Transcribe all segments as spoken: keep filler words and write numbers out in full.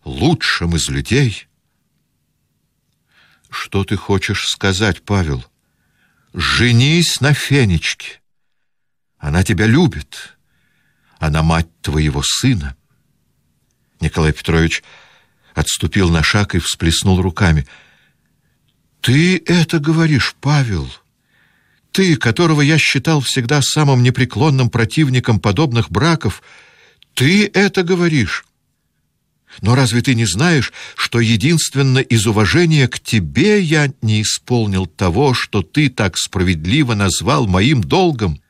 лучшим из людей. Что ты хочешь сказать, Павел? Женись на Фенечке. Она тебя любит. Она мать твоего сына. Николай Петрович отступил на шаг и всплеснул руками. Ты это говоришь, Павел? Ты, которого я считал всегда самым непреклонным противником подобных браков, ты это говоришь? Но разве ты не знаешь, что единственно из уважения к тебе я не исполнил того, что ты так справедливо назвал моим долгом?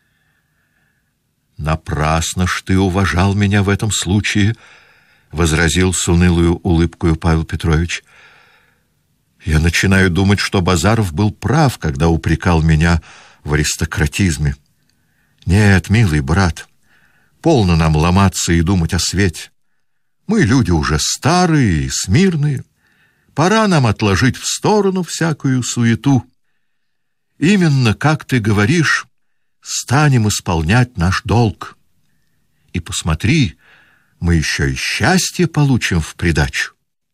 Напрасно ж ты уважал меня в этом случае, — возразил с унылую улыбкою Павел Петрович. Я начинаю думать, что Базаров был прав, когда упрекал меня в аристократизме. Нет, милый брат, полно нам ломаться и думать о свете. Мы люди уже старые и смирные. Пора нам отложить в сторону всякую суету. Именно, как ты говоришь, станем исполнять наш долг. И посмотри, мы еще и счастье получим в придачу.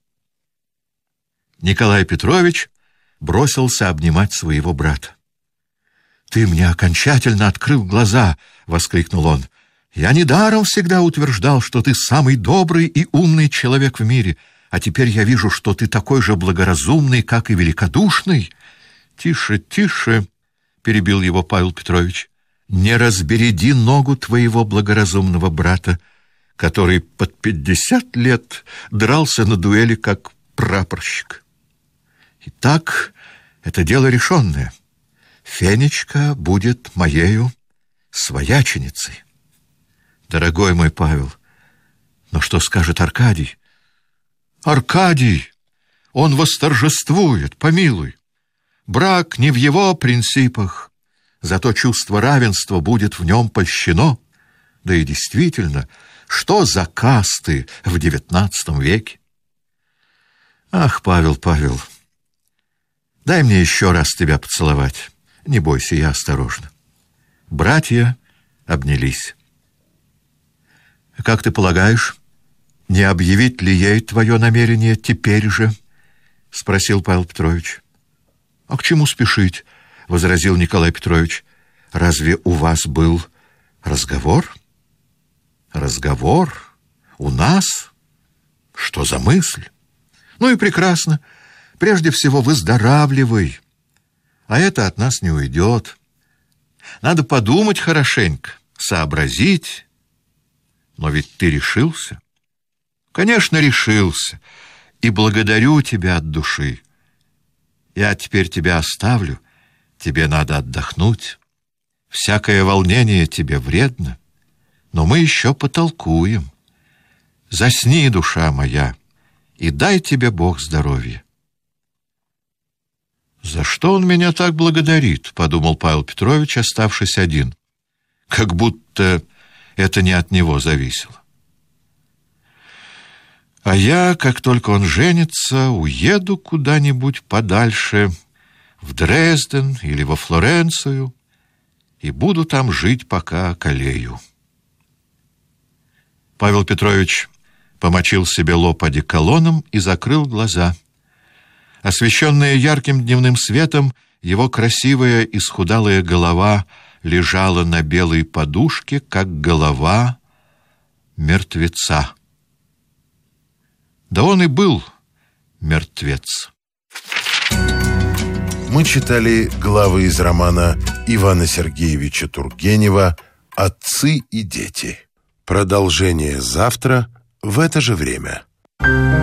Николай Петрович бросился обнимать своего брата. «Ты мне окончательно открыл глаза!» — воскликнул он. «Я недаром всегда утверждал, что ты самый добрый и умный человек в мире, а теперь я вижу, что ты такой же благоразумный, как и великодушный». «Тише, тише!» — перебил его Павел Петрович. «Не разбереди ногу твоего благоразумного брата, который под пятьдесят лет дрался на дуэли как прапорщик. Итак, это дело решенное. Фенечка будет моею свояченицей». «Дорогой мой Павел, но что скажет Аркадий?» «Аркадий! Он восторжествует, помилуй. Брак не в его принципах, зато чувство равенства будет в нем польщено. Да и действительно, что за касты в девятнадцатом веке?» «Ах, Павел, Павел, дай мне еще раз тебя поцеловать. Не бойся, я осторожно». Братья обнялись. «Как ты полагаешь, не объявить ли ей твое намерение теперь же?» — спросил Павел Петрович. «А к чему спешить?» — возразил Николай Петрович. «Разве у вас был разговор?» «Разговор? У нас? Что за мысль? Ну и прекрасно. Прежде всего выздоравливай, а это от нас не уйдет. Надо подумать хорошенько, сообразить. Но ведь ты решился?» «Конечно, решился, и благодарю тебя от души. Я теперь тебя оставлю, тебе надо отдохнуть. Всякое волнение тебе вредно, но мы еще потолкуем. Засни, душа моя, и дай тебе Бог здоровья». «За что он меня так благодарит?» — подумал Павел Петрович, оставшись один. Как будто это не от него зависело. «А я, как только он женится, уеду куда-нибудь подальше, в Дрезден или во Флоренцию, и буду там жить, пока околею». Павел Петрович помочил себе лоб одеколоном и закрыл глаза. Освещенная ярким дневным светом, его красивая исхудалая голова лежала на белой подушке, как голова мертвеца. Да он и был мертвец. Мы читали главы из романа Ивана Сергеевича Тургенева «Отцы и дети». Продолжение завтра в это же время.